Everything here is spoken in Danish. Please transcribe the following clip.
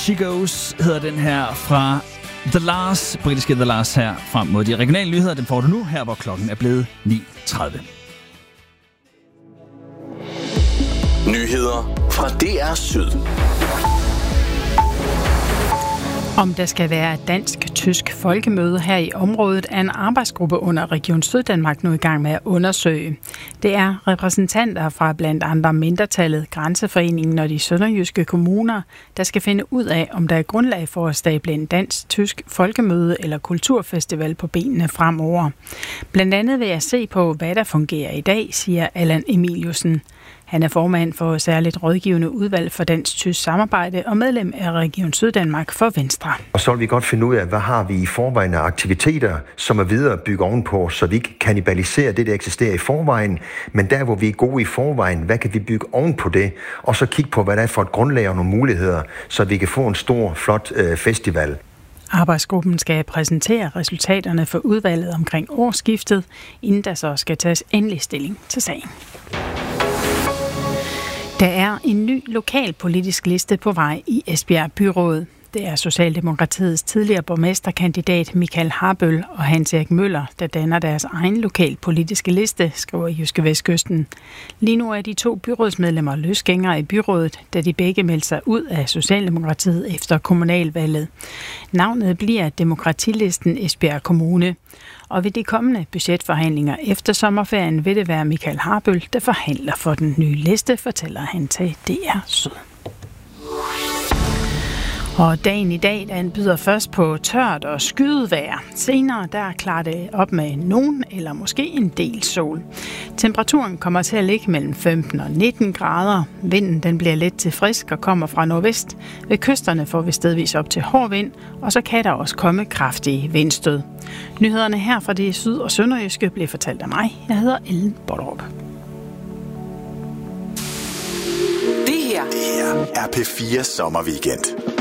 She Goes hedder den her fra britiske The Lars her frem mod de regionale nyheder. Den får du nu her, hvor klokken er blevet 9:30. Nyheder fra DR Syd. Om der skal være et dansk-tysk folkemøde her i området, er en arbejdsgruppe under Region Syddanmark nu i gang med at undersøge. Det er repræsentanter fra blandt andre mindretallet, Grænseforeningen og de sønderjyske kommuner, der skal finde ud af, om der er grundlag for at stable en dansk-tysk folkemøde eller kulturfestival på benene fremover. Blandt andet vil jeg se på, hvad der fungerer i dag, siger Allan Emiliusen. Han er formand for særligt rådgivende udvalg for dansk-tysk samarbejde og medlem af Region Syddanmark for Venstre. Og så vil vi godt finde ud af, hvad har vi i forvejen af aktiviteter, som er videre at bygge ovenpå, så vi ikke kannibaliserer det, der eksisterer i forvejen. Men der, hvor vi er gode i forvejen, hvad kan vi bygge ovenpå det? Og så kigge på, hvad der er for et grundlag og nogle muligheder, så vi kan få en stor, flot festival. Arbejdsgruppen skal præsentere resultaterne for udvalget omkring årsskiftet, inden der så skal tages endelig stilling til sagen. Der er en ny lokalpolitisk liste på vej i Esbjerg Byråd. Det er Socialdemokratiets tidligere borgmesterkandidat Michael Harbøl og Hans Erik Møller, der danner deres egen lokalpolitiske liste, skriver Jyske Vestkysten. Lige nu er de 2 byrådsmedlemmer løsgængere i byrådet, da de begge meldte sig ud af Socialdemokratiet efter kommunalvalget. Navnet bliver Demokratilisten Esbjerg Kommune. Og ved de kommende budgetforhandlinger efter sommerferien vil det være Michael Harbøl, der forhandler for den nye liste, fortæller han til DR Syd. Og dagen i dag, den byder først på tørt og skyet vejr. Senere der klarer det op med nogen eller måske en del sol. Temperaturen kommer til at ligge mellem 15 og 19 grader. Vinden den bliver let til frisk og kommer fra nordvest. Ved kysterne får vi stedvis op til hård vind, og så kan der også komme kraftige vindstød. Nyhederne her fra det syd- og sønderjyske bliver fortalt af mig. Jeg hedder Ellen Borderup. Det her er P4 Sommerweekend.